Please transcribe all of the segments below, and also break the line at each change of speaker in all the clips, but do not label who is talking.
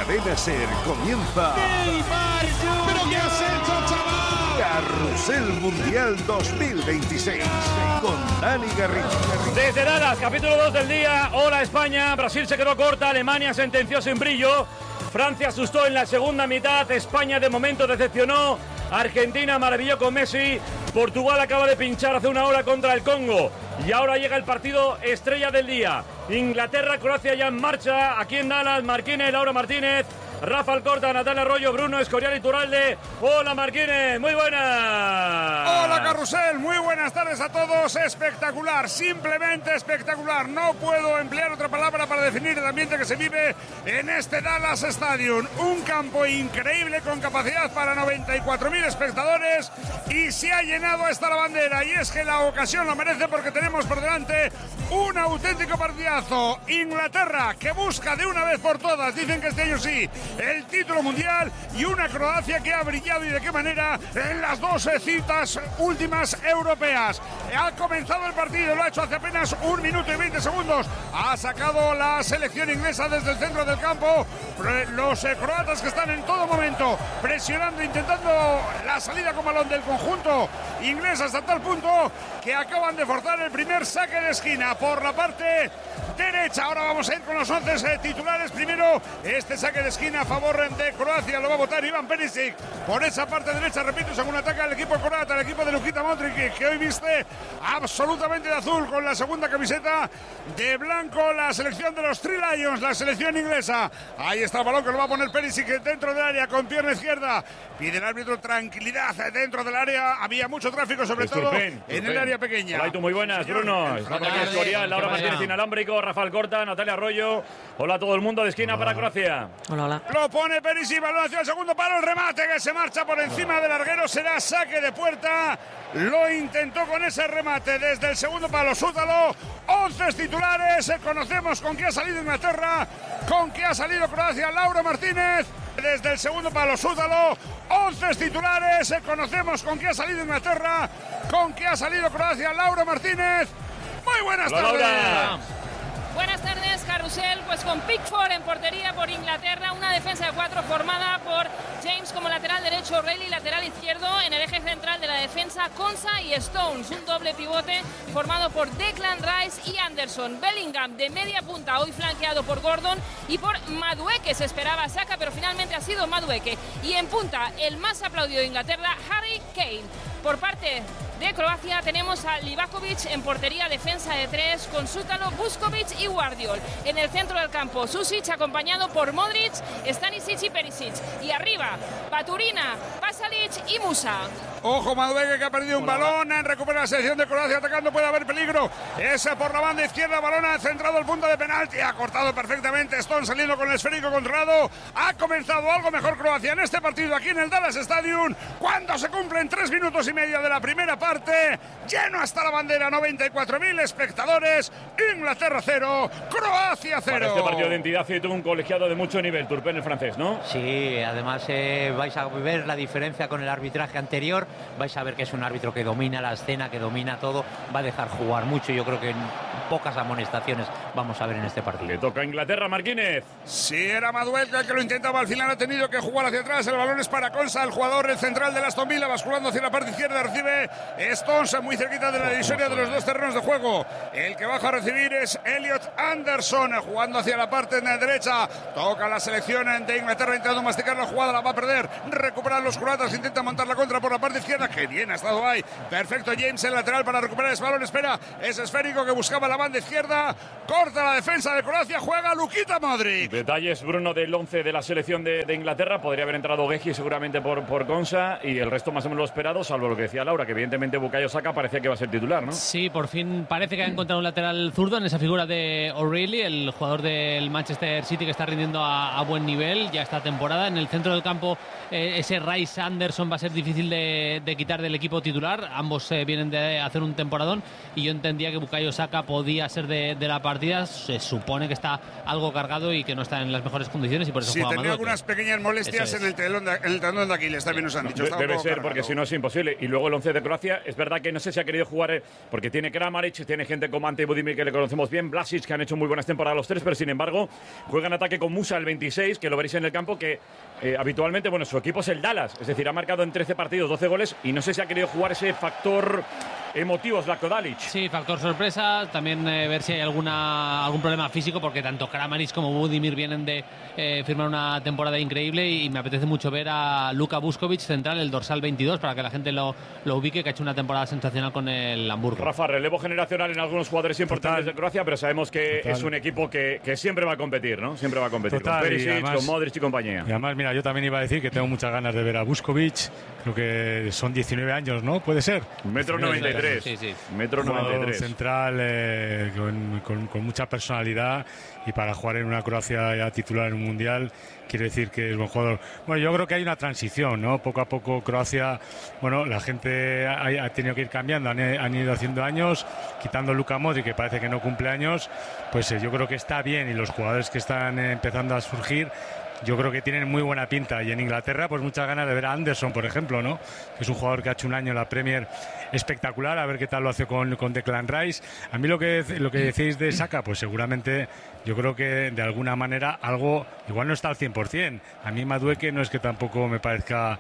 Cadena SER comienza
¡Neymar! ¿Pero qué has hecho, chaval?
Carrusel Mundial 2026 con Dani Garrido.
Desde Dallas, capítulo 2 del día. Hola España, Brasil se quedó corta, Alemania sentenció sin brillo, Francia asustó en la segunda mitad, España de momento decepcionó, Argentina maravilló con Messi, Portugal acaba de pinchar hace una hora contra el Congo y ahora llega el partido estrella del día. Inglaterra, Croacia ya en marcha, aquí en Dallas, Marquínez, Laura Martínez, Rafa Alcorta, Natalia Arroyo, Bruno Escorial Iturralde. Hola Marquínez, muy buenas.
Hola Carrusel, muy buenas tardes a todos. Espectacular, simplemente espectacular. No puedo emplear otra palabra para definir el ambiente que se vive en este Dallas Stadium. Un campo increíble con capacidad para 94.000 espectadores y se ha llenado hasta la bandera. Y es que la ocasión lo merece porque tenemos por delante un auténtico partidazo. Inglaterra que busca de una vez por todas, dicen que este año sí, el título mundial, y una Croacia que ha brillado y de qué manera en las dos citas últimas europeas. Ha comenzado el partido, lo ha hecho hace apenas 1 minuto y 20 segundos. Ha sacado la selección inglesa desde el centro del campo. Los croatas que están en todo momento presionando, intentando la salida con balón del conjunto inglés hasta tal punto que acaban de forzar el primer saque de esquina por la parte derecha. Ahora vamos a ir con los 11 titulares. Primero, este saque de esquina a favor de Croacia lo va a votar Ivan Perisic por esa parte derecha. Repito, según ataca el equipo croata, el equipo de Luka Modric, que hoy viste absolutamente de azul con la segunda camiseta de blanco, la selección de los Three Lions, la selección inglesa. Ahí está el balón que lo va a poner Perisic dentro del área con pierna izquierda. Pide el árbitro tranquilidad dentro del área. Había mucho tráfico, sobre todo en el área pequeña.
Hola, y tú, muy buenas, Bruno. Estamos aquí Escorial, Laura Martínez inalámbrico, Rafael Corta, Natalia Arroyo. Hola a todo el mundo de esquina para Croacia.
Hola, hola.
Lo pone Perisic, balón hacia el segundo palo, el remate que se marcha por encima del larguero, será saque de puerta. Lo intentó con ese remate desde el segundo palo, Sútalo. 11 titulares, conocemos con qué ha salido Inglaterra, con qué ha salido Croacia. Laura Martínez, desde el segundo palo, Sútalo. 11 titulares, conocemos con qué ha salido Inglaterra, con qué ha salido Croacia. Laura Martínez, muy buenas tardes.
Laura.
Buenas tardes, Carrusel. Pues con Pickford en portería por Inglaterra, una defensa de 4 formada por James como lateral derecho, O'Reilly lateral izquierdo, en el eje central de la defensa Konsa y Stones, un doble pivote formado por Declan Rice y Anderson. Bellingham de media punta, hoy flanqueado por Gordon y por Madueke. Se esperaba Saka, pero finalmente ha sido Madueke. Y en punta, el más aplaudido de Inglaterra, Harry Kane. Por parte de Croacia tenemos a Livakovic en portería, defensa de 3 con Sútalo, Vuskovic y Guardiol. En el centro del campo, Susic acompañado por Modric, Stanisic y Perisic. Y arriba, Baturina, Pasalic y Musa.
Ojo, Madueke que ha perdido un balón, recupera la selección de Croacia atacando, puede haber peligro. Ese por la banda izquierda, balón ha centrado el punto de penalti, ha cortado perfectamente Stone saliendo con el esférico controlado. Ha comenzado algo mejor Croacia en este partido aquí en el Dallas Stadium, cuando se cumplen 3 minutos y medio de la primera parte, lleno hasta la bandera, 94.000 espectadores, Inglaterra 0, Croacia 0.
Para este partido de entidad tuvo un colegiado de mucho nivel, Turpin, el francés, ¿no?
Sí, además vais a ver la diferencia con el arbitraje anterior, vais a ver que es un árbitro que domina la escena, que domina todo, va a dejar jugar mucho. Yo creo que en pocas amonestaciones vamos a ver en este partido.
Le toca a Inglaterra, Marquínez.
Sí, era Madueke el que lo intentaba, al final ha tenido que jugar hacia atrás, el balón es para Konsa, el jugador el central de Aston Villa, basculando hacia la parte izquierda, recibe Stones muy cerquita de la divisoria de los dos terrenos de juego. El que baja a recibir es Elliot Anderson, jugando hacia la parte derecha. Toca la selección de Inglaterra, intentando masticar la jugada, la va a perder. Recuperan los croatas, intenta montar la contra por la parte izquierda. Que bien ha estado ahí. Perfecto James, el lateral para recuperar ese balón. Espera, ese esférico que buscaba la banda izquierda. Corta la defensa de Croacia, juega Luka Modric.
Detalles, Bruno, del 11 de la selección de Inglaterra. Podría haber entrado Guehi seguramente por Konsa y el resto más o menos lo esperado, salvo lo que decía Laura, que evidentemente Bukayo Saka parecía que iba a ser titular, ¿no?
Sí, por fin parece que ha encontrado un lateral zurdo en esa figura de O'Reilly, el jugador del Manchester City que está rindiendo a buen nivel ya esta temporada. En el centro del campo ese Rice Anderson va a ser difícil de quitar del equipo titular. Ambos vienen de hacer un temporadón y yo entendía que Bukayo Saka podía ser de la partida, se supone que está algo cargado y que no está en las mejores condiciones y por eso
sí,
juega
tenía
Madueque.
algunas pequeñas molestias en el tendón de Aquiles, también nos han dicho.
Debe ser, porque si no es imposible. Y luego el 11 de Croacia, es verdad que no sé si ha querido jugar, porque tiene Kramaric, tiene gente como Ante Budimir, que le conocemos bien, Vlasic, que han hecho muy buenas temporadas los tres, pero sin embargo juega en ataque con Musa el 26, que lo veréis en el campo, que habitualmente, bueno, su equipo es el Dallas, es decir, ha marcado en 13 partidos 12 goles y no sé si ha querido jugar ese factor emotivo Zlatko Dalic.
Sí, factor sorpresa, también ver si hay algún problema físico, porque tanto Kramaric como Budimir vienen de firmar una temporada increíble y me apetece mucho ver a Luka Vuskovic central, el dorsal 22, para que la gente lo ubique, que ha hecho una temporada sensacional con el Hamburgo.
Rafa, relevo generacional en algunos jugadores importantes de Croacia, pero sabemos que es un equipo que siempre va a competir, ¿no? Siempre va a competir. Con Perisic, además, con Modric y compañía.
Y además, mira, yo también iba a decir que tengo muchas ganas de ver a Vuskovic, creo que son 19 años, ¿no? ¿Puede ser?
1,93 m. Sí, sí. 1,93 m.
Central con mucha personalidad, y para jugar en una Croacia ya titular en un mundial quiere decir que es buen jugador. Bueno, yo creo que hay una transición, ¿no? Poco a poco Croacia, bueno, la gente ha tenido que ir cambiando, han ido haciendo años, quitando Luka Modric, que parece que no cumple años, pues yo creo que está bien, y los jugadores que están empezando a surgir, yo creo que tienen muy buena pinta. Y en Inglaterra, pues muchas ganas de ver a Anderson, por ejemplo, ¿no? Que es un jugador que ha hecho un año en la Premier espectacular, a ver qué tal lo hace con Declan Rice. A mí lo que decís de Saka, pues seguramente yo creo que de alguna manera algo, igual no está al 100%. A mí Madueke no es que tampoco me parezca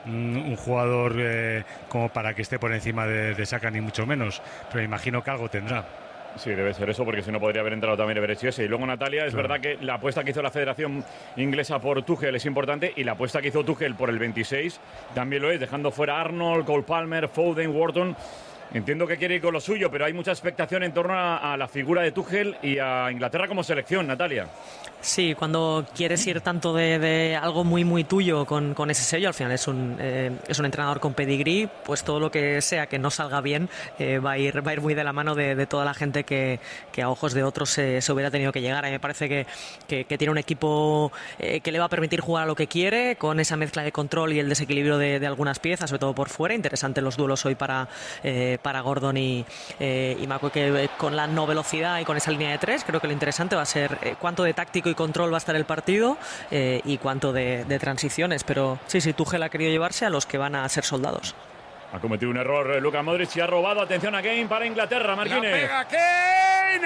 un jugador como para que esté por encima de Saka, ni mucho menos, pero imagino que algo tendrá.
Sí, debe ser eso, porque si no podría haber entrado también Everett. Y luego, Natalia, es verdad que la apuesta que hizo la Federación Inglesa por Tuchel es importante, y la apuesta que hizo Tuchel por el 26 también lo es, dejando fuera a Arnold, Cole Palmer, Foden, Wharton. Entiendo que quiere ir con lo suyo, pero hay mucha expectación en torno a la figura de Tuchel y a Inglaterra como selección, Natalia.
Sí, cuando quieres ir tanto de algo muy muy tuyo con ese sello, al final es un entrenador con pedigrí, pues todo lo que sea que no salga bien va a ir muy de la mano de toda la gente que a ojos de otros se hubiera tenido que llegar. A mí me parece que tiene un equipo que le va a permitir jugar a lo que quiere, con esa mezcla de control y el desequilibrio de algunas piezas, sobre todo por fuera. Interesante los duelos hoy para Gordon y Madueke, con la no velocidad y con esa línea de tres. Creo que lo interesante va a ser cuánto de táctico y control va a estar el partido, y cuánto de transiciones. Pero sí, Tuchel ha querido llevarse a los que van a ser soldados.
Ha cometido un error Luka Modric y ha robado. Atención a Kane para Inglaterra, Martínez.
La pega Kane,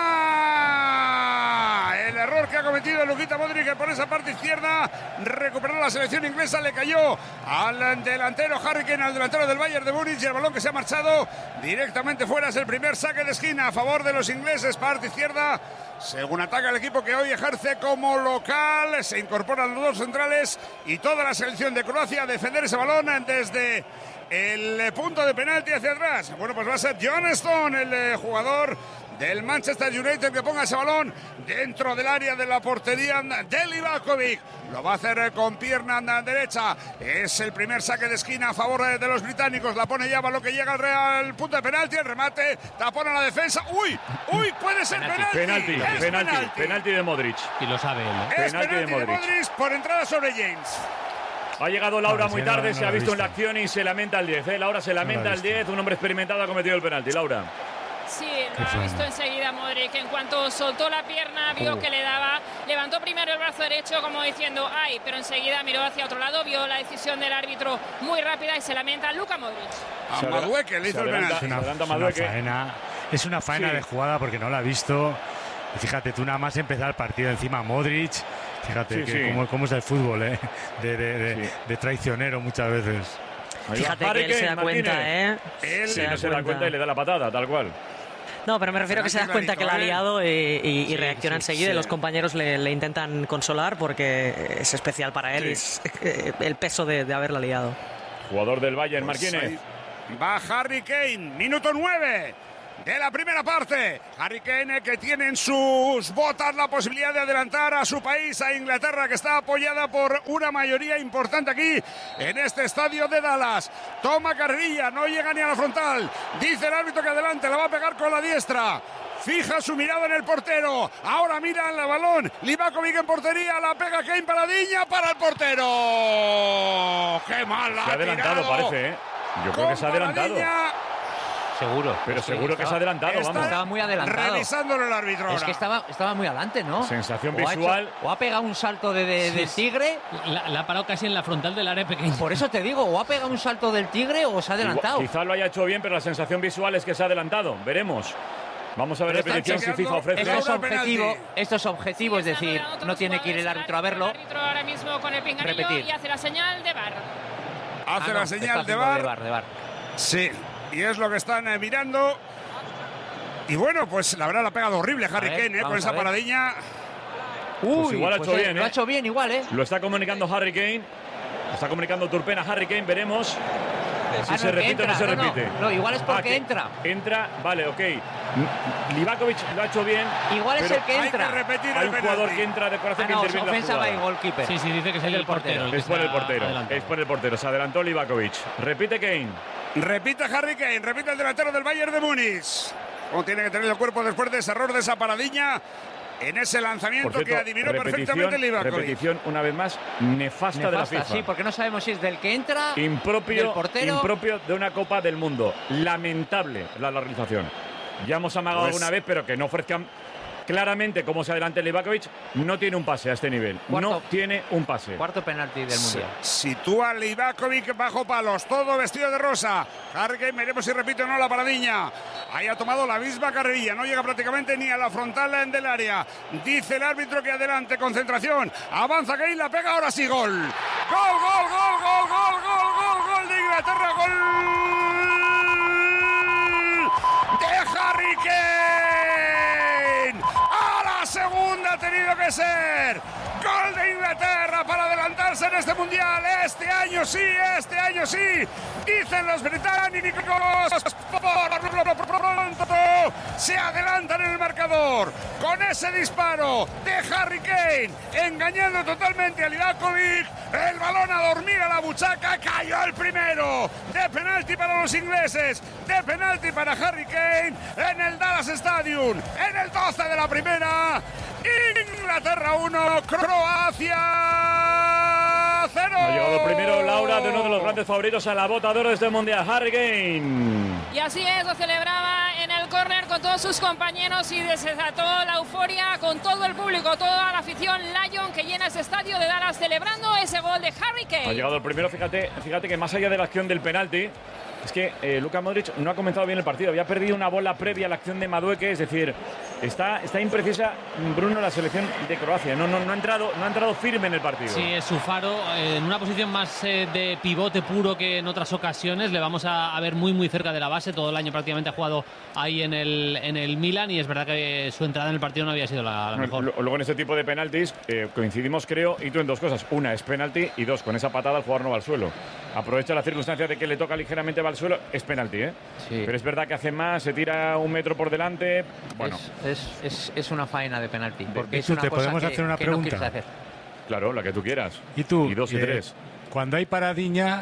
esquina. El error que ha cometido Luka Modric, que por esa parte izquierda recuperó la selección inglesa, le cayó al delantero Harry Kane, al delantero del Bayern de Múnich, y el balón que se ha marchado directamente fuera. Es el primer saque de esquina a favor de los ingleses, parte izquierda. Según ataca el equipo que hoy ejerce como local, se incorporan los dos centrales y toda la selección de Croacia a defender ese balón desde el punto de penalti hacia atrás. Bueno, pues va a ser John Stone, el jugador del Manchester United, que ponga ese balón dentro del área de la portería de Livakovic. Lo va a hacer con pierna derecha. Es el primer saque de esquina a favor de los británicos. La pone ya, balón que llega al real punto de penalti. El remate, tapón a la defensa. ¡Uy! Puede ser
penalti de Modric.
Y lo sabe él, ¿eh?
Es penalti de Modric por entrada sobre James.
Ha llegado Laura muy tarde, se ha visto en la acción y se lamenta el 10. Laura se lamenta el 10, un hombre experimentado ha cometido el penalti. Laura.
Sí, lo ha visto enseguida Modric. En cuanto soltó la pierna, vio que le daba, levantó primero el brazo derecho como diciendo ¡ay!, pero enseguida miró hacia otro lado, vio la decisión del árbitro muy rápida y se lamenta Luka Modric.
A Madueke le hizo el penalti.
Es una faena de jugada, porque no la ha visto. Y fíjate, tú nada más empezar el partido encima Modric. Fíjate cómo es el fútbol, de traicionero muchas veces.
Fíjate que él se da cuenta,
Él no se da cuenta y le da la patada, tal cual.
No, pero me refiero a que se da cuenta que la ha liado y reacciona enseguida. Y los compañeros le intentan consolar, porque es especial para él, es el peso de haberla liado.
Jugador del Bayern, Martínez.
Va Harry Kane, minuto 9 de la primera parte. Harry Kane, que tiene en sus botas la posibilidad de adelantar a su país, a Inglaterra, que está apoyada por una mayoría importante aquí en este estadio de Dallas. Toma carrilla, no llega ni a la frontal. Dice el árbitro que adelante, la va a pegar con la diestra. Fija su mirada en el portero. Ahora mira el balón. Livakovic en portería. La pega Kane, paradiña para el portero. ¡Qué mal!
Se ha adelantado, parece, ¿eh? Yo creo que se ha adelantado.
seguro.
Pero seguro que se ha adelantado, vamos.
Estaba muy adelantado.
Revisándolo el árbitro ahora.
Es que estaba muy adelante, ¿no?
Sensación visual.
O ha pegado un salto del tigre.
La ha parado casi en la frontal del área pequeña.
Por eso te digo, o ha pegado un salto del tigre o se ha adelantado.
Quizá lo haya hecho bien, pero la sensación visual es que se ha adelantado. Veremos. Vamos a ver repetición si FIFA ofrece.
Esto es objetivo, es decir, no tiene que ir el árbitro a verlo.
El árbitro ahora mismo con el pinganillo y hace la señal de VAR.
Hace la señal de VAR. Sí, y es lo que están mirando. Y bueno, pues la verdad la ha pegado horrible Harry Kane con esa paradiña.
Pues igual ha hecho bien,
Lo ha hecho bien igual, ¿eh?
Lo está comunicando Harry Kane. Lo está comunicando Turpin a Harry Kane, veremos. Si se repite o no se repite.
No, igual es porque entra.
Entra, vale, ok. Livakovic lo ha hecho bien.
Igual es el que entra.
Hay que repetir
Hay
el
un jugador
penalti.
que entra de corazón que interviene
ofensa
la
by
jugada.
goalkeeper.
Sí, dice que es el portero.
Es por el portero. Es por el portero. Se adelantó Livakovic. Repite Kane.
Repite Harry Kane, repite el delantero del Bayern de Múnich. Cómo tiene que tener el cuerpo después de ese error de esa paradiña en ese lanzamiento
Por cierto,
que adivinó perfectamente Livakovic.
Repetición, una vez más, nefasta de la FIFA.
Sí, porque no sabemos si es del que entra,
impropio,
del portero.
Impropio de una Copa del Mundo. Lamentable la realización. Ya hemos amagado alguna vez, pero que no ofrezcan claramente cómo se adelante Livakovic. No tiene un pase a este nivel. No tiene un pase.
Cuarto penalti del Mundial.
Sitúa Livakovic bajo palos, todo vestido de rosa. Harry Kane, veremos si repite o no la paradiña. Ahí ha tomado la misma carrerilla, no llega prácticamente ni a la frontal del área. Dice el árbitro que adelante, concentración. Avanza Kane, la pega, ahora sí, gol. Gol de Inglaterra, gol de Harry Kane. A la segunda ha tenido que ser. Gol de Inglaterra para adelantarse en este mundial. Este año sí. Dicen los británicos. Por pronto se adelantan en el marcador con ese disparo de Harry Kane, engañando totalmente a Livakovic. El balón a dormir a la buchaca. Cayó el primero. De penalti para los ingleses. De penalti para Harry Kane en el Dallas Stadium. En el 12 de la primera. Inglaterra 1, Croacia 0.
Ha llegado primero Laura de uno de los grandes favoritos a la bota de oro de este mundial, Harry Kane.
Y así es, lo celebraba en el córner con todos sus compañeros y desató la euforia con todo el público, toda la afición Lion que llena ese estadio de Dallas celebrando ese gol de Harry Kane.
Ha llegado el primero, fíjate que más allá de la acción del penalti, es que Luka Modric no ha comenzado bien el partido. Había perdido una bola previa a la acción de Madueke, es decir, está imprecisa Bruno la selección de Croacia. No ha entrado firme en el partido.
Sí, es su faro en una posición más de pivote puro que en otras ocasiones. Le vamos a ver muy cerca de la base. Todo el año prácticamente ha jugado ahí en el Milan y es verdad que su entrada en el partido no había sido la mejor.
Luego en este tipo de penaltis coincidimos, creo, y tú en dos cosas. Una es penalti y dos, con esa patada el jugador no va al suelo. Aprovecha la circunstancia de que le toca ligeramente va al suelo, es penalti, ¿eh?
Sí.
Pero es verdad que hace más, se tira un metro por delante. Bueno,
es una faena de penalti. Porque es
¿te
una cosa
podemos hacer una
que
pregunta?
no quieres hacer.
claro, la que tú quieras.
¿Y tú?
Y dos y tres.
Cuando hay paradiña,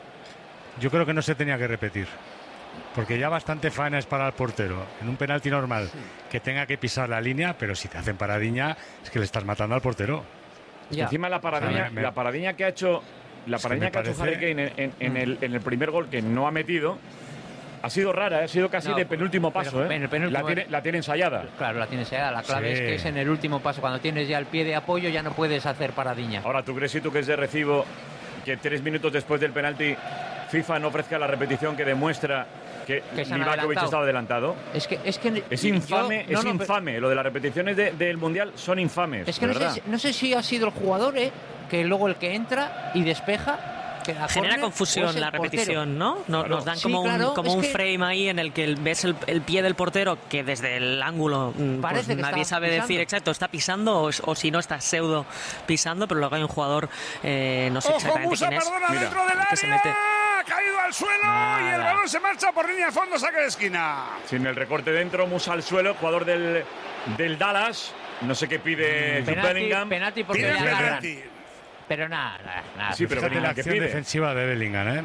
yo creo que no se tenía que repetir. Porque ya bastante faena es para el portero. En un penalti normal, que tenga que pisar la línea, pero si te hacen paradiña, es que le estás matando al portero.
Encima la paradiña, la paradiña que ha hecho Harry Kane en el primer gol que no ha metido ha sido rara, ha sido casi de penúltimo paso. La tiene ensayada.
Claro, la tiene ensayada. La clave es que es en el último paso. Cuando tienes ya el pie de apoyo ya no puedes hacer paradiña.
Ahora, ¿tú crees, si tú que es de recibo, que 3 minutos después del penalti FIFA no ofrezca la repetición que demuestra que Livakovic estaba adelantado? Es infame, infame. Lo de las repeticiones del Mundial son infames.
Es que no sé si ha sido el jugador, que luego el que entra y despeja.
Genera confusión la repetición, ¿no? Nos dan como un frame ahí en el que ves el pie del portero que desde el ángulo pues nadie sabe decir exacto, está pisando o si no está pseudo pisando, pero luego hay un jugador, no sé exactamente quién es.
Dentro del área, se mete. Ha caído al suelo y el balón se marcha por línea de fondo, saque de esquina.
Sin el recorte dentro, Musa al suelo, jugador del Dallas. No sé qué pide Bellingham.
Penalti porque le agarran. Pero nada.
Sí, pero fíjate la acción defensiva de Bellingham,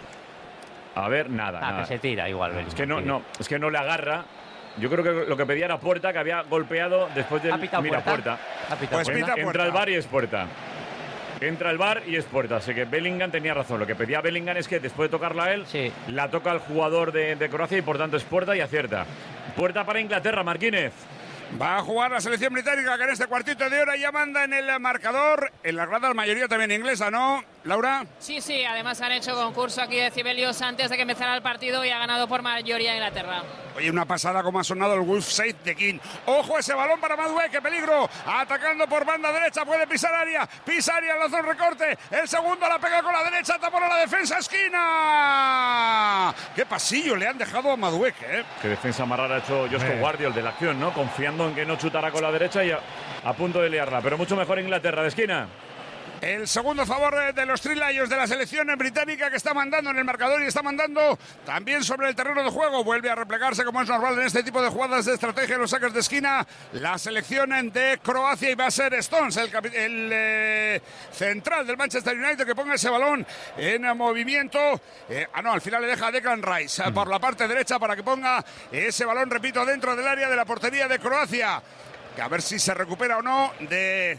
A ver, nada.
Que se tira igual Bellingham.
Es que no le agarra. Yo creo que lo que pedía era Puerta, que había golpeado después del...
Puerta.
Pues pita Puerta. Entra el VAR y es Puerta. entra el VAR y es puerta. Así que Bellingham tenía razón. Lo que pedía Bellingham es que después de tocarla a él, la toca el jugador de Croacia y por tanto es puerta y acierta. Puerta para Inglaterra, Marquínez.
Va a jugar la selección británica, que en este cuartito de hora ya manda en el marcador. En la grada la mayoría también inglesa, ¿no, Laura?
Sí, además han hecho concurso aquí de decibelios antes de que empezara el partido y ha ganado por mayoría Inglaterra.
Oye, una pasada como ha sonado el Wolf Save de King. ¡Ojo ese balón para Madueke! ¡Qué peligro! Atacando por banda derecha, puede pisar área. Pisa área, lanza un recorte. El segundo la pega con la derecha, tapó la defensa, esquina. ¡Qué pasillo le han dejado a Madueke, eh!
Qué defensa más rara ha hecho Josko Guardiol de la acción, ¿no? Confiando en que no chutará con la derecha y a punto de liarla. Pero mucho mejor Inglaterra, de esquina.
El segundo a favor de los Three Lions de la selección británica, que está mandando en el marcador y está mandando también sobre el terreno de juego. Vuelve a replegarse como es normal en este tipo de jugadas de estrategia en los saques de esquina. La selección de Croacia, y va a ser Stones, el central del Manchester United, que ponga ese balón en movimiento. Al final le deja a Declan Rice por la parte derecha para que ponga ese balón, repito, dentro del área de la portería de Croacia. Que a ver si se recupera o no de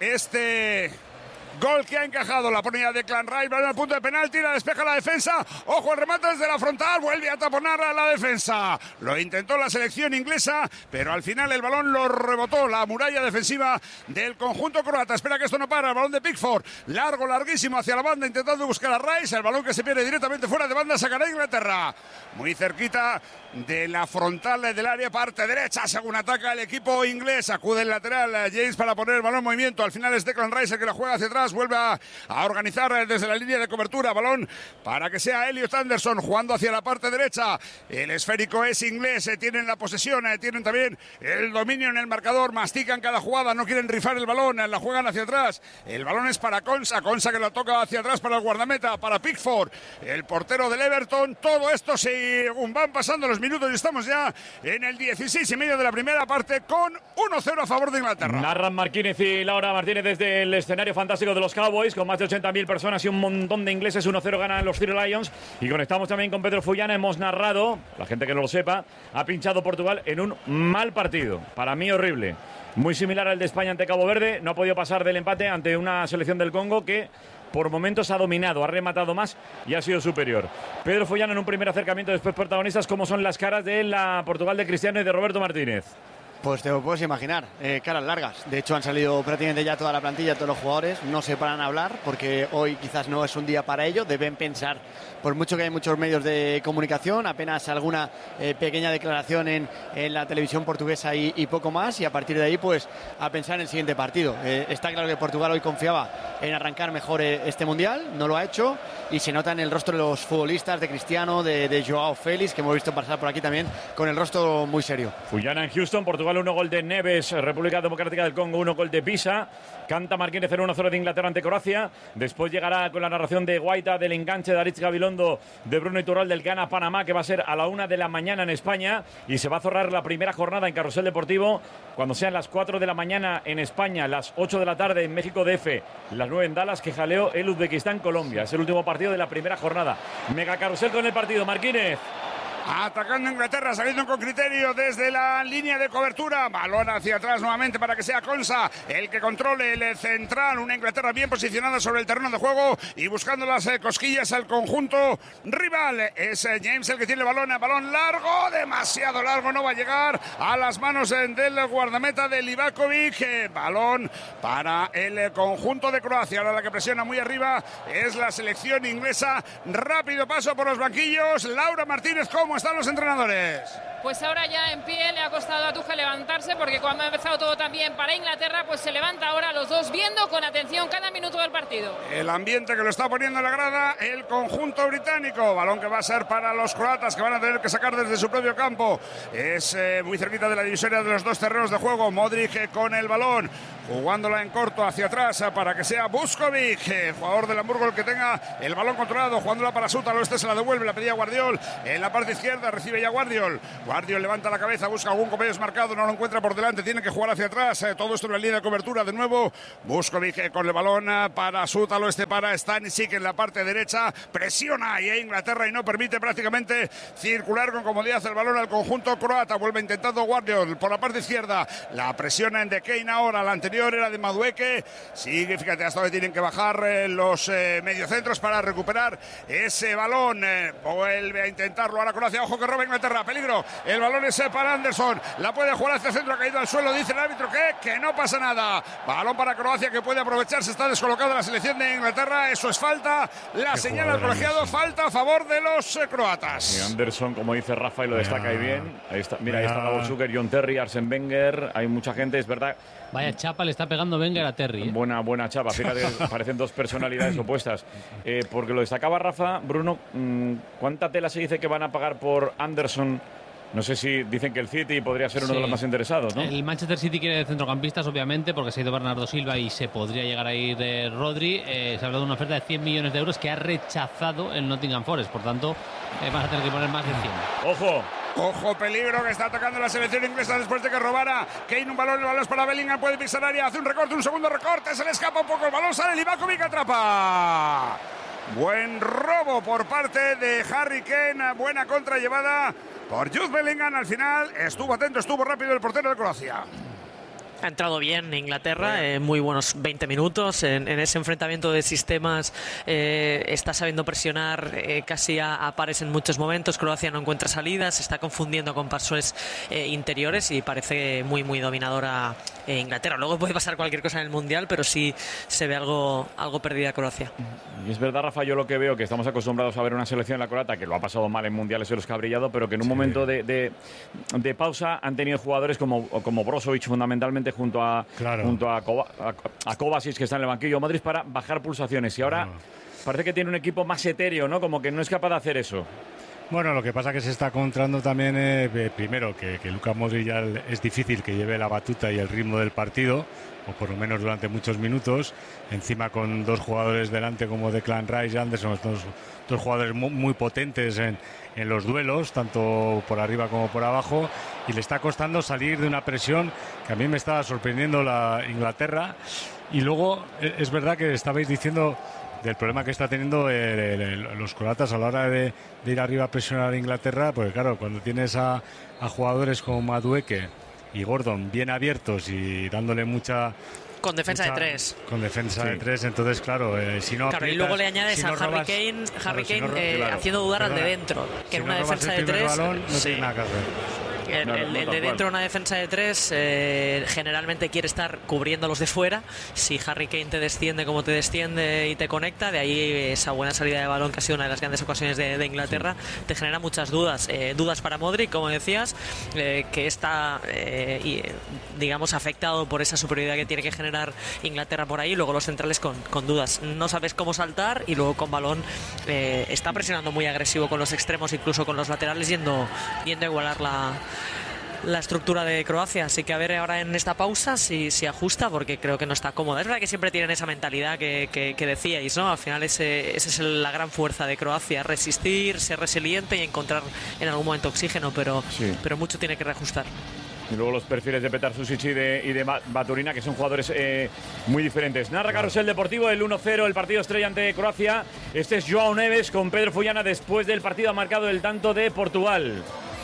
este gol que ha encajado. La ponía Declan Rice, va al punto de penalti, la despeja la defensa. Ojo, el remate desde la frontal, vuelve a taponar a la defensa. Lo intentó la selección inglesa, pero al final el balón lo rebotó la muralla defensiva del conjunto croata. Espera que esto no para, el balón de Pickford, larguísimo hacia la banda, intentando buscar a Rice. El balón que se pierde directamente fuera de banda, sacará a Inglaterra. Muy cerquita de la frontal del área, parte derecha, según ataca el equipo inglés. Acude el lateral James para poner el balón en movimiento. Al final es Declan Rice el que la juega hacia atrás, vuelve a organizar desde la línea de cobertura. Balón para que sea Elliot Anderson jugando hacia la parte derecha. El esférico es inglés, tienen la posesión, tienen también el dominio en el marcador, mastican cada jugada, no quieren rifar el balón, la juegan hacia atrás. El balón es para Konsa que la toca hacia atrás para el guardameta, para Pickford, el portero del Everton. Todo esto según van pasando los minutos y estamos ya en el 16:30 de la primera parte con 1-0 a favor de Inglaterra.
Narran Marquínez y Laura Martínez desde el escenario fantástico de los Cowboys, con más de 80.000 personas y un montón de ingleses. 1-0 ganan los Three Lions. Y conectamos también con Pedro Fullana. Hemos narrado, la gente que no lo sepa, ha pinchado Portugal en un mal partido, para mí horrible, muy similar al de España ante Cabo Verde. No ha podido pasar del empate ante una selección del Congo que por momentos ha dominado, ha rematado más y ha sido superior. Pedro Fullana en un primer acercamiento, después protagonistas. ¿Cómo son las caras de la Portugal de Cristiano y de Roberto Martínez?
Pues te lo puedes imaginar, caras largas. De hecho han salido prácticamente ya toda la plantilla, todos los jugadores. No se paran a hablar porque hoy quizás no es un día para ello. Deben pensar, por mucho que hay muchos medios de comunicación, apenas alguna pequeña declaración en la televisión portuguesa y poco más. Y a partir de ahí pues a pensar en el siguiente partido. Está claro que Portugal hoy confiaba en arrancar mejor este Mundial, no lo ha hecho. Y se nota en el rostro de los futbolistas, de Cristiano, de Joao Félix, que hemos visto pasar por aquí también, con el rostro muy serio.
Fullana en Houston, Portugal 1 gol de Neves, República Democrática del Congo 1 gol de Pisa. Canta Marquínez 0-1-0 de Inglaterra ante Croacia. Después llegará con la narración de Guaita, del enganche de Aritz Gabilondo, de Bruno Iturralde del Ghana Panamá, que va a ser a la 1 de la mañana en España. Y se va a cerrar la primera jornada en Carrusel Deportivo cuando sean las 4 de la mañana en España, las 8 de la tarde en México DF, las 9 en Dallas, que jaleó el Uzbekistán Colombia. Es el último partido de la primera jornada. Mega carrusel con el partido, Marquínez.
Atacando Inglaterra, saliendo con criterio desde la línea de cobertura. Balón hacia atrás nuevamente para que sea Konsa el que controle el central. Una Inglaterra bien posicionada sobre el terreno de juego y buscando las cosquillas al conjunto rival. Es James el que tiene el balón. Balón largo, demasiado largo. No va a llegar a las manos del guardameta de Livakovic. Balón para el conjunto de Croacia. Ahora la que presiona muy arriba es la selección inglesa. Rápido paso por los banquillos. Laura Martínez, ¿cómo están los entrenadores?
Pues ahora ya en pie, le ha costado a Tuchel levantarse porque cuando ha empezado todo también para Inglaterra, pues se levanta ahora los dos viendo con atención cada minuto del partido. El ambiente que lo está poniendo en la grada el conjunto británico. Balón que va a ser para los croatas, que van a tener que sacar desde su propio campo. Es muy cerquita de la divisoria de los dos terrenos de juego. Modric con el balón, jugándola en corto hacia atrás para que sea Vuskovic, el jugador del Hamburgo, el que tenga el balón controlado, jugándola para Sútalo. Este se la devuelve, la pedía Guardiol en la parte izquierda, recibe ya Guardiol.
Guardiol levanta la cabeza, busca algún compañero desmarcado, no lo encuentra por delante, tiene que jugar hacia atrás. Todo esto en la línea de cobertura de nuevo. Vuskovic con el balón para Sútalo, para Stanisic en la parte derecha. Presiona ahí a Inglaterra y no permite prácticamente circular con comodidad el balón al conjunto croata. Vuelve intentando Guardiol por la parte izquierda. La presiona en De Kane ahora. La anterior era de Madueke. Sigue, fíjate hasta donde tienen que bajar los mediocentros para recuperar ese balón. Vuelve a intentarlo ahora Croacia. Ojo que roba Inglaterra. Peligro. El balón es para Anderson. La puede jugar hacia el centro. Ha caído al suelo. Dice el árbitro que no pasa nada. Balón para Croacia que puede aprovecharse. Está descolocada la selección de Inglaterra. Eso es falta. La señala el colegiado. Falta a favor de los croatas.
Y Anderson, como dice Rafa, y lo destaca ahí bien. Ahí está, mira, ahí está Gabo Zucker, John Terry, Arsene Wenger. Hay mucha gente, es verdad.
Vaya chapa le está pegando Wenger a Terry.
Buena chapa. Fíjate, parecen dos personalidades opuestas. Porque lo destacaba Rafa, Bruno, ¿cuánta tela se dice que van a pagar por Anderson? No sé si dicen que el City podría ser uno de los más interesados, ¿no?
El Manchester City quiere centrocampistas, obviamente, porque se ha ido Bernardo Silva y se podría llegar a ir de Rodri. Se ha hablado de una oferta de 100 millones de euros que ha rechazado el Nottingham Forest. Por tanto, vas a tener que poner más de 100.
¡Ojo!
Ojo, peligro que está atacando la selección inglesa después de que robara Kane un balón. El balón es para Bellingham, puede pisar área, hace un recorte, un segundo recorte, se le escapa un poco el balón, sale Livakovic, atrapa. Buen robo por parte de Harry Kane, buena contra llevada por Jude Bellingham. Al final estuvo atento, estuvo rápido el portero de Croacia.
Ha entrado bien Inglaterra, muy buenos 20 minutos en ese enfrentamiento de sistemas. Está sabiendo presionar casi a pares en muchos momentos. Croacia no encuentra salidas, se está confundiendo con pasos interiores y parece muy dominadora Inglaterra. Luego puede pasar cualquier cosa en el Mundial, pero sí se ve algo perdida Croacia.
Y es verdad, Rafa, yo lo que veo, que estamos acostumbrados a ver una selección en la croata que lo ha pasado mal en mundiales en los que ha brillado, pero que en un momento de pausa han tenido jugadores como Brozovic, fundamentalmente junto a Kovacic, que está en el banquillo, Modric, para bajar pulsaciones. Y ahora parece que tiene un equipo más etéreo, ¿no? Como que no es capaz de hacer eso.
Bueno, lo que pasa es que se está encontrando también, primero, que Luka Modric ya es difícil que lleve la batuta y el ritmo del partido, o por lo menos durante muchos minutos, encima con dos jugadores delante como Declan Rice y Anderson, dos jugadores muy potentes en los duelos, tanto por arriba como por abajo, y le está costando salir de una presión que a mí me estaba sorprendiendo la Inglaterra. Y luego es verdad que estabais diciendo del problema que está teniendo los croatas a la hora de ir arriba a presionar a Inglaterra, porque claro, cuando tienes a jugadores como Madueke y Gordon bien abiertos y dándole mucha...
Con defensa de tres.
Con defensa de tres, entonces claro, si no...
Claro,
aprietas,
y luego le añades a Harry Kane haciendo dudar al de dentro, que en una defensa de tres...
Balón, no tiene nada que hacer.
El de dentro, una defensa de tres, generalmente quiere estar cubriendo los de fuera. Si Harry Kane te desciende como te desciende y te conecta, de ahí esa buena salida de balón que ha sido una de las grandes ocasiones de Inglaterra, te genera muchas dudas. Dudas para Modric, como decías, que está, digamos, afectado por esa superioridad que tiene que generar Inglaterra por ahí. Luego los centrales con dudas. No sabes cómo saltar y luego con balón está presionando muy agresivo con los extremos, incluso con los laterales, yendo a igualar la estructura de Croacia. Así que a ver ahora en esta pausa si ajusta, porque creo que no está cómoda. Es verdad que siempre tienen esa mentalidad que decíais, ¿no? Al final esa es la gran fuerza de Croacia, resistir, ser resiliente y encontrar en algún momento oxígeno, pero mucho tiene que reajustar.
Y luego los perfiles de Petar Susic y de Baturina, que son jugadores muy diferentes. Narra Carrusel Deportivo, el 1-0, el partido estrella ante Croacia. Este es João Neves con Pedro Fullana. Después del partido ha marcado el tanto de Portugal.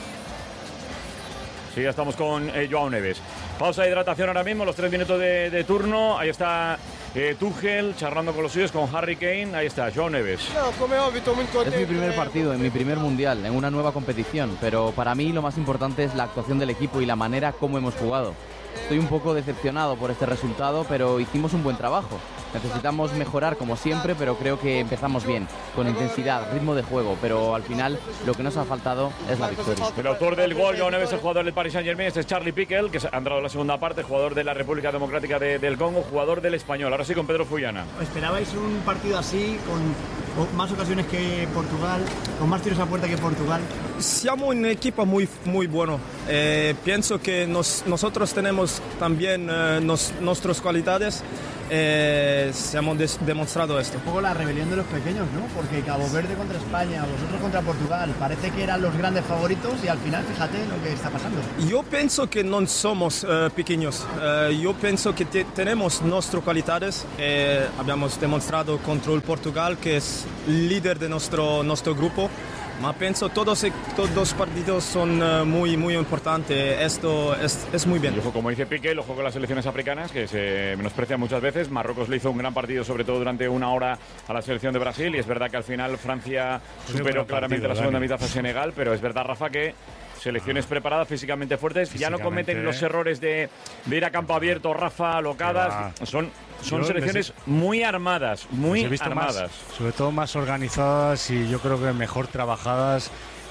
Sí, ya estamos con João Neves. Pausa de hidratación ahora mismo, los 3 minutos de turno. Ahí está Tuchel charlando con los suyos, con Harry Kane. Ahí está, João Neves.
Es mi primer partido en mi primer mundial, en una nueva competición. Pero para mí lo más importante es la actuación del equipo y la manera como hemos jugado. Estoy un poco decepcionado por este resultado, pero hicimos un buen trabajo. Necesitamos mejorar como siempre, pero creo que empezamos bien, con intensidad, ritmo de juego, pero al final lo que nos ha faltado es la victoria.
El autor del gol, João Neves, el jugador del Paris Saint-Germain, este es Charlie Piquel, que ha entrado en la segunda parte, jugador de la República Democrática del Congo, jugador del Español. Ahora sí con Pedro Fullana.
¿Esperabais un partido así, con más ocasiones que Portugal, con más tiros a puerta que Portugal?
Somos un equipo muy bueno. Pienso que nosotros tenemos también nuestras cualidades. se hemos demostrado esto.
Un poco la rebelión de los pequeños, ¿no? Porque Cabo Verde contra España, vosotros contra Portugal, parece que eran los grandes favoritos y al final fíjate lo que está pasando.
Yo pienso que no somos pequeños. Yo pienso que tenemos nuestras cualidades. Habíamos demostrado contra el Portugal, que es líder de nuestro grupo. Pero pienso todos los partidos son muy importantes. Esto es muy bien.
Y ojo, como dice Piqué, el ojo con las selecciones africanas, que se menosprecian muchas veces. Marruecos le hizo un gran partido, sobre todo durante una hora, a la selección de Brasil. Y es verdad que al final Francia superó claramente la segunda mitad a Senegal. Pero es verdad, Rafa, que selecciones preparadas, físicamente fuertes, ya no cometen los errores de ir a campo abierto, Rafa, alocadas. Son selecciones muy armadas, muy armadas.
Sobre todo más organizadas y yo creo que mejor trabajadas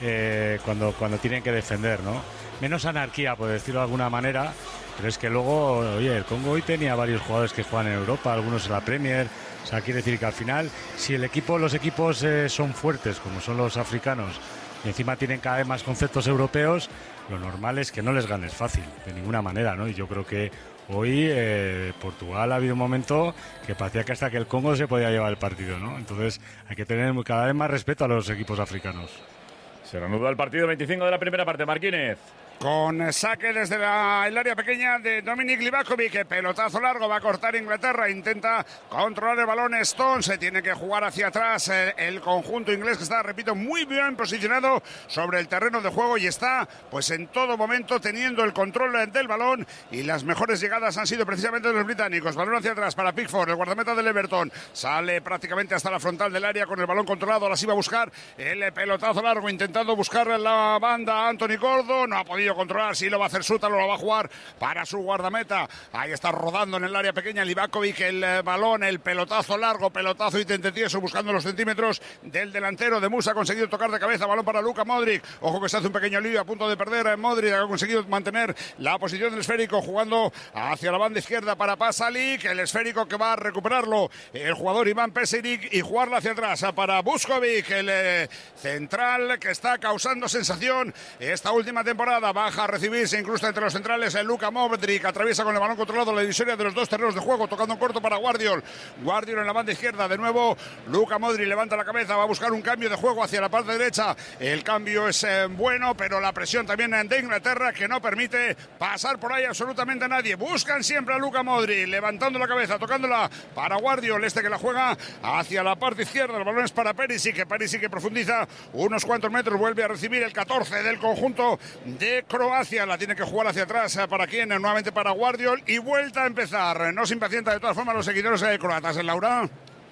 cuando tienen que defender, ¿no? Menos anarquía, por decirlo de alguna manera, pero es que luego, oye, el Congo hoy tenía varios jugadores que juegan en Europa, algunos en la Premier. O sea, quiere decir que al final, si los equipos son fuertes, como son los africanos, y encima tienen cada vez más conceptos europeos, lo normal es que no les ganes fácil, de ninguna manera, ¿no? Y yo creo que hoy Portugal ha habido un momento que parecía que hasta que el Congo se podía llevar el partido, ¿no? Entonces hay que tener cada vez más respeto a los equipos africanos.
Se reanuda el partido 25 de la primera parte, Marquínez.
Con saque desde el área pequeña de Dominik Livakovic, pelotazo largo, va a cortar Inglaterra, intenta controlar el balón Stone, se tiene que jugar hacia atrás el conjunto inglés que está, repito, muy bien posicionado sobre el terreno de juego y está pues en todo momento teniendo el control del balón y las mejores llegadas han sido precisamente de los británicos. Balón hacia atrás para Pickford, el guardameta del Everton, sale prácticamente hasta la frontal del área con el balón controlado, ahora sí va a buscar el pelotazo largo, intentando buscar la banda Anthony Gordon, no ha podido controlar, sí lo va a hacer Sútalo, lo va a jugar para su guardameta, ahí está rodando en el área pequeña Livakovic, el balón, el pelotazo largo, pelotazo y tentieso buscando los centímetros del delantero de Musa, ha conseguido tocar de cabeza, balón para Luka Modric, ojo que se hace un pequeño lío a punto de perder, Modric ha conseguido mantener la posición del esférico, jugando hacia la banda izquierda para Pasalic, el esférico que va a recuperarlo el jugador Iván Peseric y jugarla hacia atrás para Vuskovic, el central que está causando sensación esta última temporada, baja a recibir, se incrusta entre los centrales Luka Modric, atraviesa con el balón controlado la divisoria de los dos terrenos de juego, tocando en corto para Guardiol en la banda izquierda, de nuevo Luka Modric levanta la cabeza, va a buscar un cambio de juego hacia la parte derecha, el cambio es bueno, pero la presión también de Inglaterra que no permite pasar por ahí absolutamente a nadie, buscan siempre a Luka Modric, levantando la cabeza, tocándola para Guardiol, que la juega hacia la parte izquierda, el balón es para Perisic que profundiza unos cuantos metros, vuelve a recibir el 14 del conjunto de Croacia, la tiene que jugar hacia atrás, ¿para quién? Nuevamente para Guardiol y vuelta a empezar, no se impacienta de todas formas los seguidores croatas, Laura.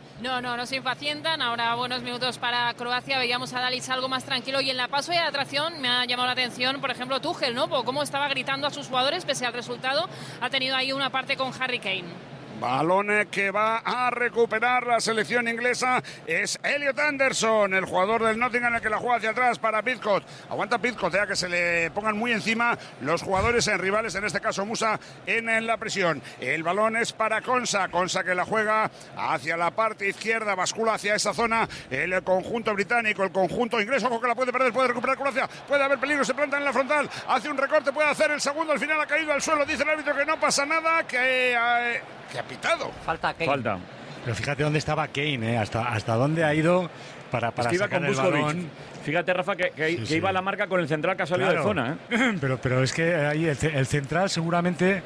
No se impacientan. Ahora buenos minutos para Croacia. Veíamos a Dalic algo más tranquilo y en la paso y la atracción me ha llamado la atención, por ejemplo, Tuchel, ¿no? Cómo estaba gritando a sus jugadores pese al resultado. Ha tenido ahí una parte con Harry Kane.
Balón que va a recuperar la selección inglesa es Elliot Anderson, el jugador del Nottingham, el que la juega hacia atrás para Pidcock. Aguanta Pidcock, que se le pongan muy encima los jugadores rivales, en este caso Musa, en la presión. El balón es para Konsa que la juega hacia la parte izquierda, bascula hacia esa zona el conjunto británico, el conjunto inglés, ojo que la puede perder, puede recuperar Croacia, puede haber peligro, se planta en la frontal, hace un recorte, puede hacer el segundo, al final ha caído al suelo, dice el árbitro que no pasa nada, que ha pitado.
Falta Kane.
Falta.
Pero fíjate dónde estaba Kane, hasta dónde ha ido para sacar el balón.
Fíjate, Rafa, que iba la marca con el central que ha salido de zona.
Pero es que ahí el central seguramente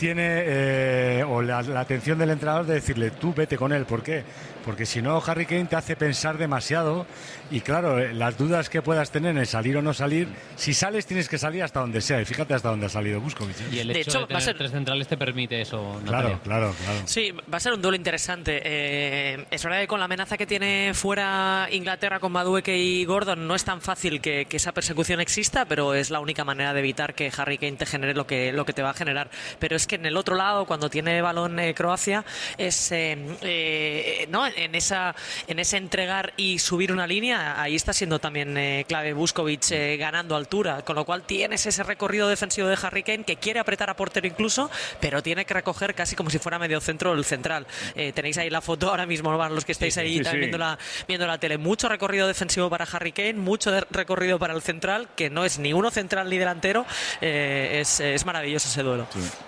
tiene o la atención del entrenador de decirle, tú vete con él. ¿Por qué? Porque si no, Harry Kane te hace pensar demasiado y claro, las dudas que puedas tener en salir o no salir, si sales tienes que salir hasta donde sea y fíjate hasta donde ha salido Vuskovic.
Y el hecho de tener tres centrales te permite eso.
Claro.
Sí, va a ser un duelo interesante. Es verdad que con la amenaza que tiene fuera Inglaterra con Madueke y Gordon no es tan fácil que esa persecución exista, pero es la única manera de evitar que Harry Kane te genere lo que te va a generar. Pero es que en el otro lado, cuando tiene balón Croacia, es ¿no? en ese entregar y subir una línea, ahí está siendo también clave Vuskovic ganando altura, con lo cual tienes ese recorrido defensivo de Harry Kane que quiere apretar a portero incluso, pero tiene que recoger casi como si fuera medio centro el central. Tenéis ahí la foto ahora mismo, ¿no? Los que estáis ahí también viendo la tele. Mucho recorrido defensivo para Harry Kane, mucho recorrido para el central, que no es ni uno central ni delantero. Es maravilloso ese duelo.
Sí.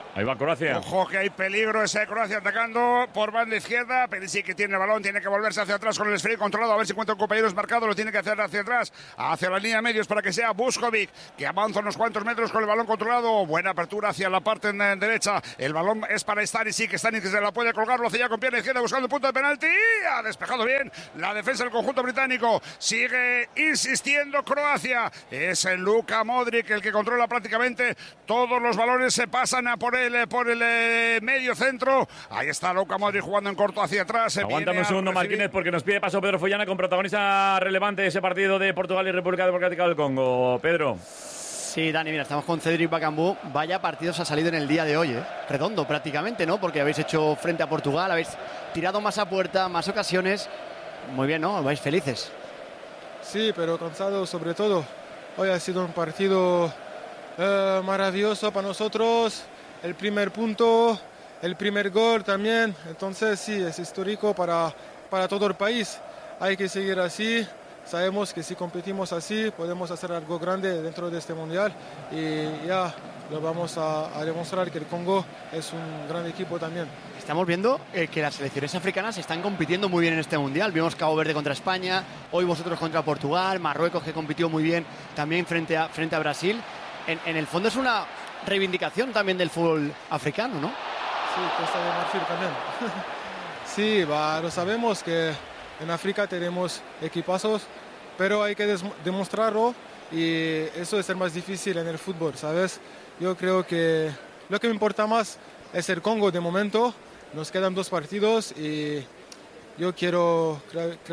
Ahí va Croacia.
Ojo que hay peligro, ese Croacia atacando por banda izquierda. Perisic que tiene el balón, tiene que volverse hacia atrás con el esférico controlado, a ver si encuentra un compañero marcado, lo tiene que hacer hacia atrás, hacia la línea de medios para que sea Vuskovic, que avanza unos cuantos metros con el balón controlado. Buena apertura hacia la parte derecha. El balón es para Stanisic, que se la puede colgar, lo hace ya con pierna izquierda buscando el punto de penalti. Ha despejado bien la defensa del conjunto británico. Sigue insistiendo Croacia. Es el Luka Modric el que controla prácticamente todos los balones, se pasan a por el medio centro. Ahí está Luka Modric jugando en corto hacia atrás.
Aguántame un segundo, Martínez, porque nos pide paso Pedro Follana con protagonista relevante de ese partido de Portugal y República Democrática del Congo. Pedro.
Sí, Dani, mira, estamos con Cédric Bakambu. Vaya partidos ha salido en el día de hoy, ¿eh? Redondo prácticamente, ¿no? Porque habéis hecho frente a Portugal, habéis tirado más a puerta, más ocasiones. Muy bien, ¿no? Vais felices.
Sí, pero cansado sobre todo. Hoy ha sido un partido maravilloso para nosotros. El primer punto, el primer gol también. Entonces sí, es histórico para todo el país. Hay que seguir así. Sabemos que si competimos así podemos hacer algo grande dentro de este mundial y ya lo vamos a demostrar que el Congo es un gran equipo también.
Estamos viendo que las selecciones africanas están compitiendo muy bien en este mundial. Vimos Cabo Verde contra España, hoy vosotros contra Portugal, Marruecos que compitió muy bien también frente a Brasil. En el fondo es una reivindicación también del fútbol africano, ¿no?
Sí, Costa de Marfil también. Sí, lo sabemos que en África tenemos equipazos, pero hay que demostrarlo y eso es el más difícil en el fútbol, ¿sabes? Yo creo que lo que me importa más es el Congo de momento. Nos quedan 2 partidos y yo quiero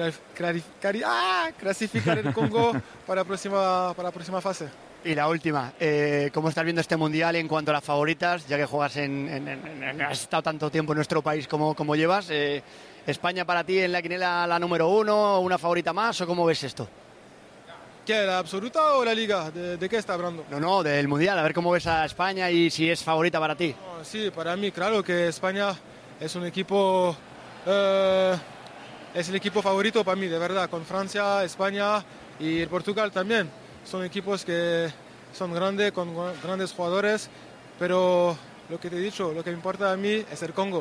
clasificar el Congo para la próxima fase.
Y la última, ¿cómo estás viendo este mundial en cuanto a las favoritas? Ya que juegas has estado tanto tiempo en nuestro país como llevas. ¿España para ti en la quiniela la número 1, una favorita más o cómo ves esto?
¿Qué, la absoluta o la liga? ¿De qué está hablando?
No, del mundial, a ver cómo ves a España y si es favorita para ti.
Sí, para mí, claro que España es un equipo, es el equipo favorito para mí, de verdad, con Francia, España y Portugal también. Son equipos que son grandes, con grandes jugadores, pero lo que te he dicho, lo que me importa a mí es el Congo.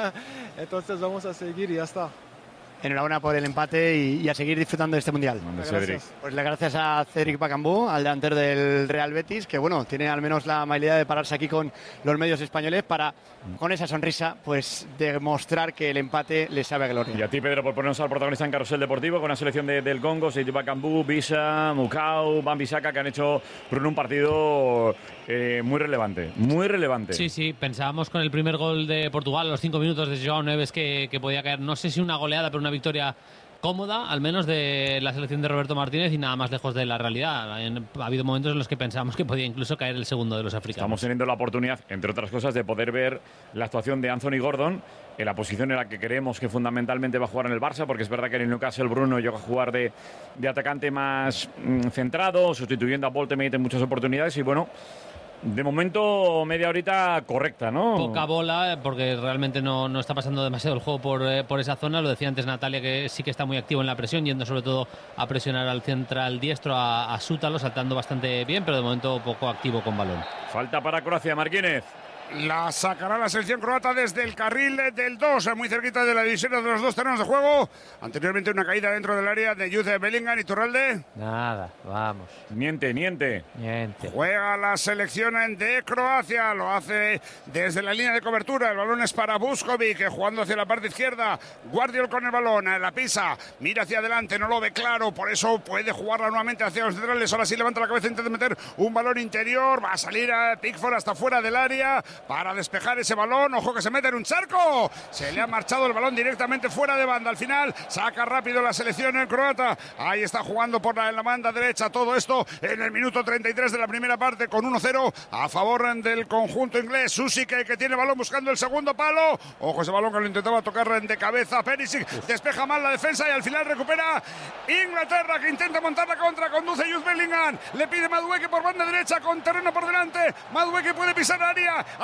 Entonces vamos a seguir y ya está.
Enhorabuena por el empate y a seguir disfrutando de este mundial.
Gracias.
Pues le gracias a Cédric Bakambu, al delantero del Real Betis, que bueno, tiene al menos la amabilidad de pararse aquí con los medios españoles para, con esa sonrisa, pues demostrar que el empate le sabe a gloria.
Y a ti, Pedro, por ponernos al protagonista en Carrusel Deportivo con la selección del Congo, Cédric Bakambu, Bisa, Mukau, Wan-Bissaka, que han hecho un partido muy relevante, muy relevante.
Sí, pensábamos con el primer gol de Portugal a los 5 minutos de João Neves que podía caer, no sé si una goleada, pero una victoria cómoda, al menos de la selección de Roberto Martínez y nada más lejos de la realidad. Ha habido momentos en los que pensábamos que podía incluso caer el segundo de los africanos.
Estamos teniendo la oportunidad, entre otras cosas, de poder ver la actuación de Anthony Gordon en la posición en la que creemos que fundamentalmente va a jugar en el Barça, porque es verdad que en el Newcastle Bruno llega a jugar de atacante más centrado, sustituyendo a Voltemate en muchas oportunidades y bueno, de momento, media horita correcta, ¿no?
Poca bola, porque realmente no está pasando demasiado el juego por esa zona. Lo decía antes Natalia, que sí que está muy activo en la presión, yendo sobre todo a presionar al central diestro, a Sútalo, saltando bastante bien, pero de momento poco activo con balón.
Falta para Croacia, Marquínez.
La sacará la selección croata desde el carril del 2, muy cerquita de la división de los 2 terrenos de juego. Anteriormente una caída dentro del área de Jude Bellingham. y Iturralde.
Nada, vamos.
Niente.
Juega la selección de Croacia, lo hace desde la línea de cobertura. El balón es para Vuskovic, que jugando hacia la parte izquierda. Guardiol con el balón, la pisa, mira hacia adelante, no lo ve claro, por eso puede jugarla nuevamente hacia los centrales. Ahora sí levanta la cabeza, intenta meter un balón interior, va a salir a Pickford hasta fuera del área para despejar ese balón. Ojo que se mete en un charco, se le ha marchado el balón directamente fuera de banda. Al final saca rápido la selección croata. Ahí está jugando por la banda derecha. Todo esto en el minuto 33 de la primera parte, con 1-0 a favor del conjunto inglés. Susic, que tiene balón buscando el segundo palo. Ojo ese balón que lo intentaba tocar de cabeza. Perisic despeja mal la defensa y al final recupera Inglaterra, que intenta montar la contra. Conduce Jude Bellingham, le pide Madueke por banda derecha con terreno por delante. Madueke puede pisar área.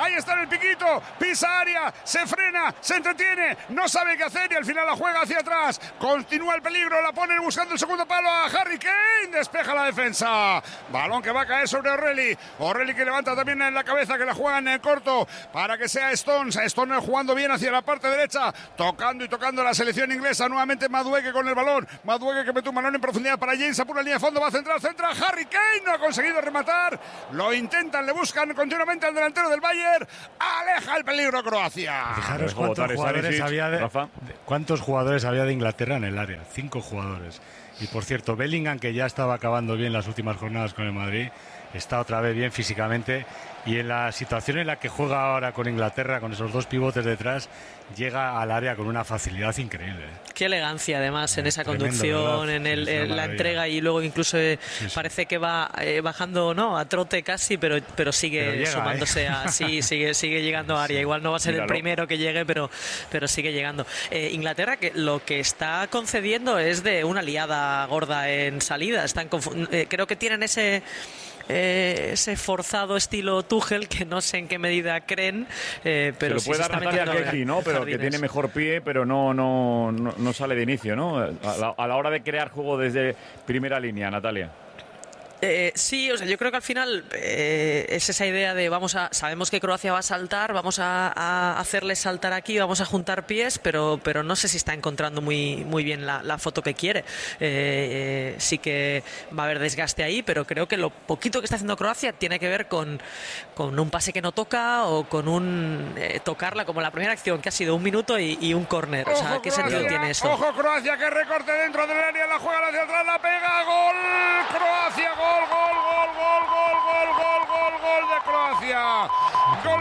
ahí está en el piquito, pisa área, se frena, se entretiene, no sabe qué hacer y al final la juega hacia atrás. Continúa el peligro, la pone buscando el segundo palo a Harry Kane, despeja la defensa. Balón que va a caer sobre O'Reilly. O'Reilly que levanta también en la cabeza, que la juega en el corto para que sea Stones. Stones jugando bien hacia la parte derecha, tocando y tocando la selección inglesa. Nuevamente Madueke con el balón. Madueke que mete un balón en profundidad para James, apura línea de fondo, va a centrar, Harry Kane, no ha conseguido rematar. Lo intentan, le buscan continuamente al delantero del Bayern. Aleja el peligro Croacia.
Fijaros cuántos jugadores había de Inglaterra en el área. 5 jugadores. Y por cierto, Bellingham, que ya estaba acabando bien las últimas jornadas con el Madrid, está otra vez bien físicamente, y en la situación en la que juega ahora con Inglaterra, con esos 2 pivotes detrás, llega al área con una facilidad increíble.
Qué elegancia además en esa
tremendo,
conducción,
¿verdad?
en la entrega, y luego incluso parece que va bajando, ¿no?, a trote casi, pero sigue
llega,
sumándose sigue llegando a área. Igual no va a ser el primero que llegue, pero sigue llegando. Inglaterra, que lo que está concediendo es de una liada gorda en salida. Creo que tienen ese forzado estilo Tuchel, que no sé en qué medida creen, pero
se lo puede dar Natalia Keji, ¿no? Pero que tiene mejor pie, pero no sale de inicio, ¿no? A la hora de crear juego desde primera línea, Natalia.
Sí, o sea, yo creo que al final es esa idea de sabemos que Croacia va a saltar, vamos a hacerle saltar aquí, vamos a juntar pies, pero no sé si está encontrando muy bien la foto que quiere. Sí que va a haber desgaste ahí, pero creo que lo poquito que está haciendo Croacia tiene que ver con un pase que no toca, o con un tocarla, como la primera acción, que ha sido 1 minuto y un córner. O sea, ¿qué sentido tiene eso?
Ojo Croacia, que recorte dentro del área, la juega hacia atrás, la pega, gol Croacia, gol de Croacia. Gol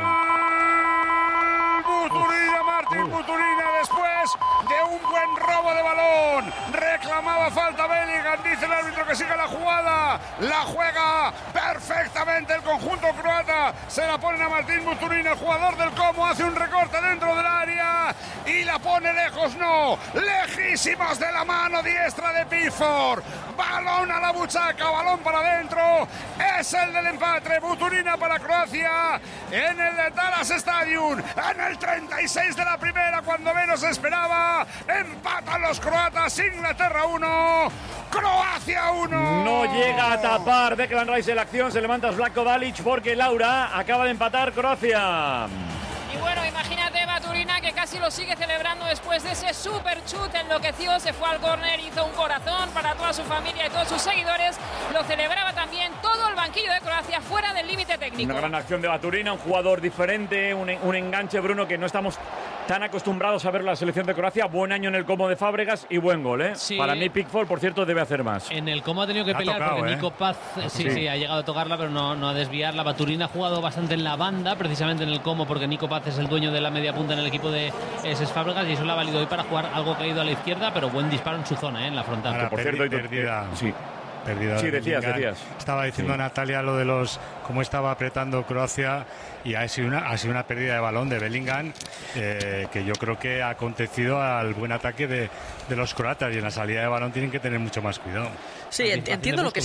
Buturina, Martín Buturina, después de un buen robo de balón. Reclamaba falta Bellingham, dice el árbitro que siga la jugada. La juega perfectamente el conjunto croata. Se la ponen a Martín Buturina, el jugador del Como, hace un recorte dentro del área y la pone lejos, no, lejísimos de la mano diestra de Pickford. Balón a la buchaca, balón para adentro. Es el del empate. Buturina para Croacia en el de Dallas Stadium, en el 36 de la primera, cuando menos esperaba. Empatan los croatas. Inglaterra 1, Croacia 1.
No llega a tapar Declan Rice en la acción. Se levanta Zlatko Dalic porque Laura acaba de empatar Croacia.
Y bueno, imagínate Buturina, que casi lo sigue celebrando después de ese super chut. Enloqueció, se fue al córner, hizo un corazón para toda su familia y todos sus seguidores. Lo celebraba también todo el banquillo de Croacia, fuera del límite técnico.
Una gran acción de Buturina, un jugador diferente, un enganche, Bruno, que no estamos tan acostumbrados a ver la selección de Croacia. Buen año en el Como de Fábregas y buen gol, ¿eh?
Sí.
Para mí Pickford, por cierto, debe hacer más.
En el Como ha tenido que pelear porque Nico Paz sí, ha llegado a tocarla, pero no a desviarla. Buturina ha jugado bastante en la banda, precisamente en el Como, porque Nico Paz es el dueño de la media punta en el equipo de Cesc Fábregas, y eso le ha valido hoy para jugar algo caído a la izquierda, pero buen disparo en su zona, en la frontal.
Ahora,
por cierto,
perdida.
Sí, decías.
Estaba diciendo Natalia lo de cómo estaba apretando Croacia, y ha sido una pérdida de balón de Bellingham, que yo creo que ha acontecido al buen ataque de los croatas, y en la salida de balón tienen que tener mucho más cuidado.
Sí, entiendo lo que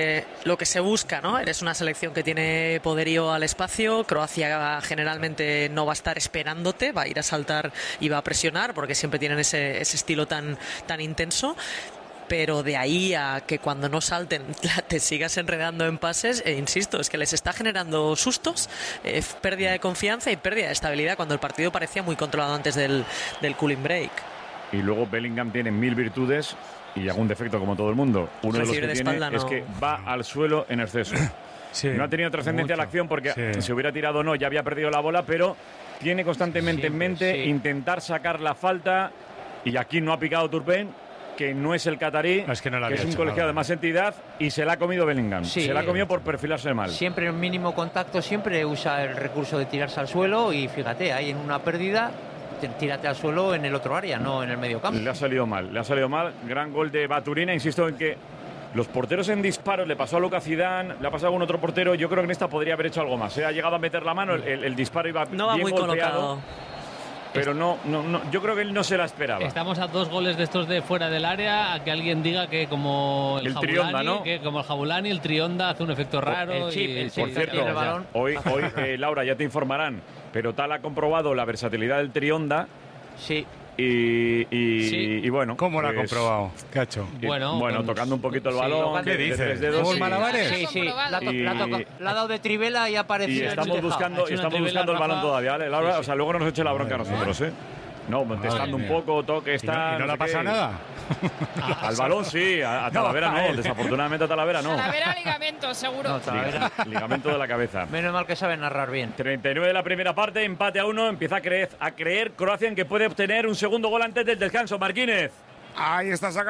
se busca, ¿no? Eres una selección que tiene poderío al espacio. Croacia generalmente no va a estar esperándote, va a ir a saltar y va a presionar, porque siempre tienen ese estilo tan intenso. Pero de ahí a que cuando no salten te sigas enredando en pases, insisto, es que les está generando sustos, pérdida de confianza y pérdida de estabilidad, cuando el partido parecía muy controlado antes del cooling break.
Y luego Bellingham tiene 1000 virtudes y algún defecto, como todo el mundo. Uno de los que tiene es que va al suelo en exceso. No ha tenido trascendencia la acción, porque si hubiera tirado o no ya había perdido la bola, pero tiene constantemente en mente intentar sacar la falta, y aquí no ha picado Turpin, que no es el catarí, que es un colegiado de más entidad, y se la ha comido Bellingham. Se la ha comido por perfilarse mal.
Siempre en mínimo contacto, siempre usa el recurso de tirarse al suelo, y fíjate, ahí en una pérdida, tírate al suelo en el otro área, no en el medio campo.
Le ha salido mal. Gran gol de Buturina. Insisto en que los porteros en disparos, le pasó a Luka Zidane, le ha pasado a algún otro portero. Yo creo que en esta podría haber hecho algo más. Ha llegado a meter la mano, el disparo iba bien golpeado. pero no, yo creo que él no se la esperaba.
Estamos a 2 goles de estos de fuera del área, a que alguien diga que como el Jabulani, Trionda, ¿no? Que como el Jabulani, el Trionda hace un efecto raro.
El chip, por cierto, el balón. Hoy Laura, ya te informarán, pero Tal ha comprobado la versatilidad del Trionda.
Sí.
Y bueno.
¿Cómo lo ha comprobado? ¿Qué ha hecho?
Bueno, tocando un poquito el balón.
¿Qué dices?
¿Como
malabares? Sí. La ha dado de trivela y ha aparecido.
Y estamos buscando el balón todavía, ¿vale, Laura? O sea, luego no nos eche la bronca a nosotros, ¿eh? No, testando un poco, toque está.
¿Y no le pasa nada?
Al balón sí, a Talavera no. Desafortunadamente a Talavera no.
Talavera ligamento, seguro.
No, Talavera.
Ligamento de la cabeza.
Menos mal que sabe narrar bien.
39 de la primera parte, empate a 1. Empieza a creer Croacia en que puede obtener un segundo gol antes del descanso. Marquínez.
Ahí está sacando